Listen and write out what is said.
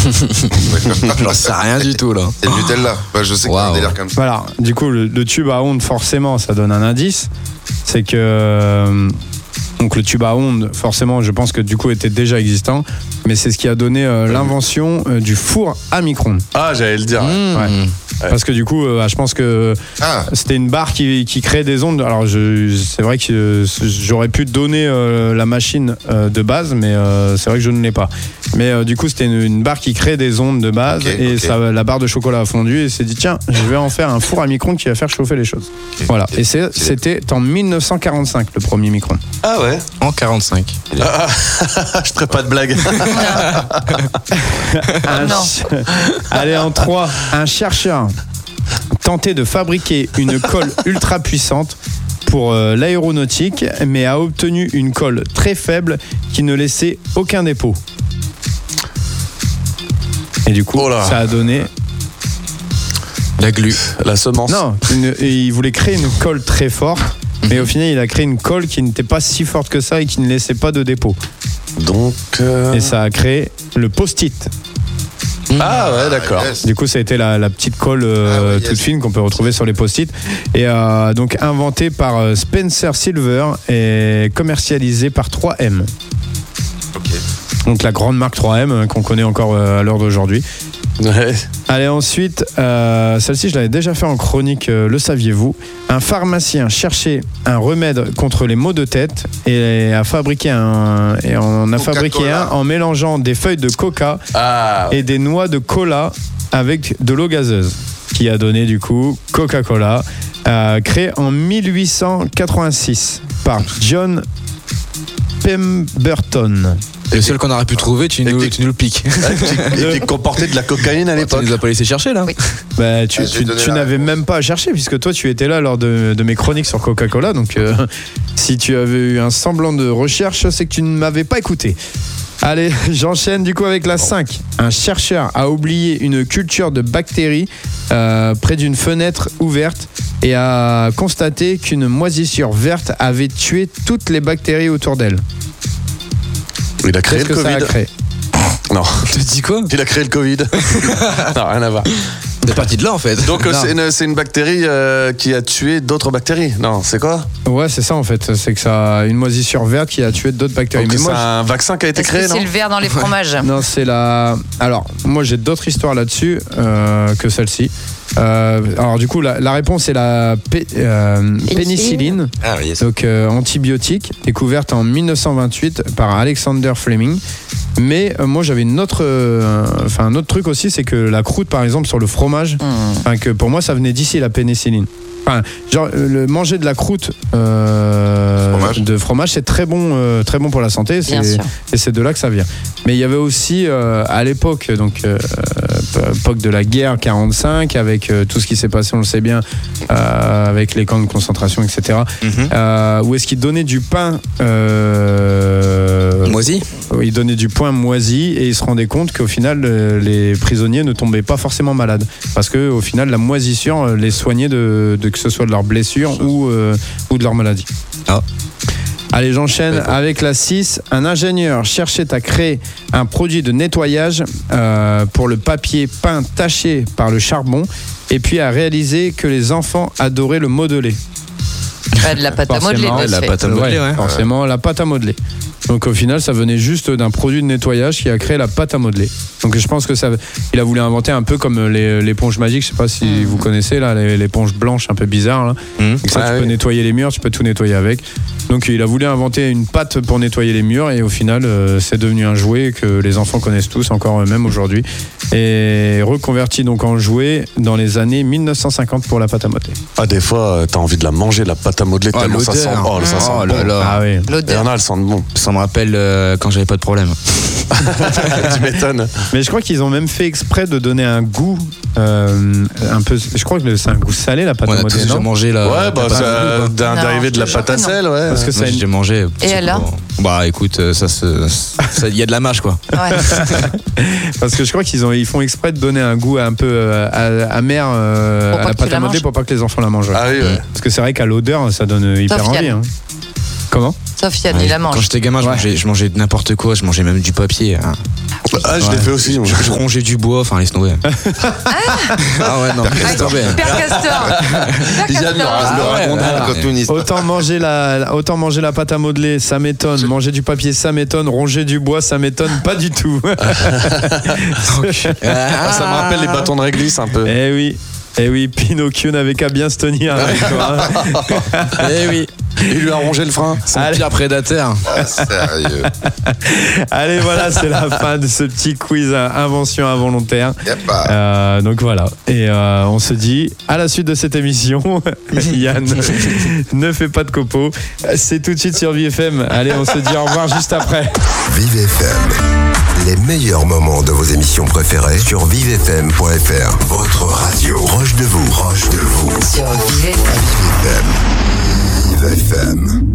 J'en sais rien du tout là. Et le Nutella. Bah, je sais qu'il y a un délire comme ça. Voilà, du coup, le tube à ondes, forcément, ça donne un indice. C'est que. Donc le tube à ondes, forcément, je pense que du coup était déjà existant, mais c'est ce qui a donné l'invention du four à micro-ondes. Ah, j'allais le dire. Ouais. Parce que du coup, je pense que c'était une barre qui crée des ondes. Alors c'est vrai que j'aurais pu donner la machine de base, mais c'est vrai que je ne l'ai pas. Mais du coup, c'était une barre qui crée des ondes de base, ça, la barre de chocolat a fondu et s'est dit tiens, je vais en faire un four à micro-ondes qui va faire chauffer les choses. Voilà. Et c'était en 1945 le premier micro-ondes. Ah ouais. En 45. Je ferai pas de blague. Allez, en 3, un chercheur tentait de fabriquer une colle ultra puissante pour l'aéronautique, mais a obtenu une colle très faible qui ne laissait aucun dépôt. Et du coup, ça a donné... La glu. La semence. Non, il voulait créer une colle très forte, mais au final, il a créé une colle qui n'était pas si forte que ça et qui ne laissait pas de dépôt. Donc... Et ça a créé le post-it. Ah ouais, d'accord. Du coup, ça a été la petite colle toute fine qu'on peut retrouver sur les post-it. Et donc inventé par Spencer Silver et commercialisé par 3M. Ok. Donc la grande marque 3M qu'on connaît encore à l'heure d'aujourd'hui. Ouais. Allez, ensuite, celle-ci, je l'avais déjà fait en chronique, le saviez-vous? Un pharmacien cherchait un remède contre les maux de tête et a fabriqué un en mélangeant des feuilles de coca et des noix de cola avec de l'eau gazeuse, qui a donné du coup Coca-Cola, créé en 1886 par John Pemberton. Le seul qu'on aurait pu trouver, tu nous le piques. Et qui comportait de la cocaïne à l'époque. Tu nous as pas laissé chercher là. Oui. Bah, tu n'avais même pas à chercher puisque toi tu étais là lors de mes chroniques sur Coca-Cola, donc si tu avais eu un semblant de recherche, c'est que tu ne m'avais pas écouté. Allez, j'enchaîne du coup avec la 5. Un chercheur a oublié une culture de bactéries près d'une fenêtre ouverte et a constaté qu'une moisissure verte avait tué toutes les bactéries autour d'elle. Il a créé Qu'est-ce le que Covid. ça a créé? Non. Tu te dis quoi? Il a créé le Covid. Non, rien à voir. C'est parti de là en fait. Donc c'est une bactérie qui a tué d'autres bactéries. Non, c'est quoi? Ouais, c'est ça en fait. C'est que ça a une moisissure verte qui a tué d'autres bactéries. Donc Mais c'est moi, un vaccin qui a été Est-ce créé, que non? c'est le verre dans les fromages? non, c'est la. Alors, moi j'ai d'autres histoires là-dessus que celle-ci. Alors du coup, la réponse est la pénicilline, donc antibiotique, découverte en 1928 par Alexander Fleming. Mais moi j'avais un autre truc aussi, c'est que la croûte par exemple sur le fromage, que pour moi ça venait d'ici la pénicilline. Enfin, genre manger de la croûte de fromage, c'est très bon pour la santé, et c'est de là que ça vient. Mais il y avait aussi à l'époque, donc époque de la guerre 45, avec tout ce qui s'est passé, on le sait bien, avec les camps de concentration, etc. Où est-ce qu'ils donnaient du pain moisi? Ils donnaient du pain moisi et ils se rendaient compte qu'au final les prisonniers ne tombaient pas forcément malades parce que au final la moisissure les soignait de que ce soit de leurs blessures ou de leur maladie. Allez, j'enchaîne avec la 6. Un ingénieur cherchait à créer un produit de nettoyage pour le papier peint taché par le charbon et puis a réalisé que les enfants adoraient le modeler. De la pâte à modeler. Forcément, la pâte à modeler. Donc au final, ça venait juste d'un produit de nettoyage qui a créé la pâte à modeler. Donc je pense que il a voulu inventer un peu comme l'éponge magique. Je sais pas si vous connaissez là, l'éponge blanche un peu bizarre là. Tu peux nettoyer les murs, tu peux tout nettoyer avec. Donc il a voulu inventer une pâte pour nettoyer les murs et au final, c'est devenu un jouet que les enfants connaissent tous encore même aujourd'hui et reconverti donc en jouet dans les années 1950 pour la pâte à modeler. Ah, des fois, t'as envie de la manger la pâte à modeler tellement ça sent. Ça sent bon. Ah oui. L'odeur. Elles sentent bon. Ça me rappelle quand j'avais pas de problème. Tu m'étonnes. Mais je crois qu'ils ont même fait exprès de donner un goût un peu. Je crois que c'est un goût salé la pâte à modeler. J'ai mangé la. Ouais, bah c'est un dérivé de la pâte à sel, ouais. Parce que j'ai mangé. Et alors? Bah écoute, il y a de la mâche quoi. Ouais. Parce que je crois qu'ils font exprès de donner un goût un peu amer à la pâte à modeler pour pas que les enfants la mangent. Ah oui, ouais. Parce que c'est vrai qu'à l'odeur, ça donne hyper envie. Hein. Comment? Sofiane, il la mange. Quand j'étais gamin, je mangeais n'importe quoi, je mangeais même du papier. Hein. Ah, je l'ai fait aussi. Je rongeais du bois, enfin laisse tomber. Ah ouais, non, laisse tomber. Père Castor. Il vient de le raconter quand une histoire. Autant manger la pâte à modeler, ça m'étonne. Manger du papier, ça m'étonne. Ronger du bois, ça m'étonne pas du tout. Ça me rappelle les bâtons de réglisse un peu. Eh oui, Pinocchio n'avait qu'à bien se tenir avec toi. Eh oui. Il lui a rongé le frein. Son pire prédateur. Sérieux. Allez, voilà, c'est la fin de ce petit quiz invention involontaire. Donc voilà. Et on se dit à la suite de cette émission, Yann, ne fais pas de copeaux. C'est tout de suite sur ViveFM. Allez, on se dit au revoir juste après. ViveFM. Les meilleurs moments de vos émissions préférées sur vivefm.fr. Votre radio. Proche de vous. Sur ViveFM. ViveFM.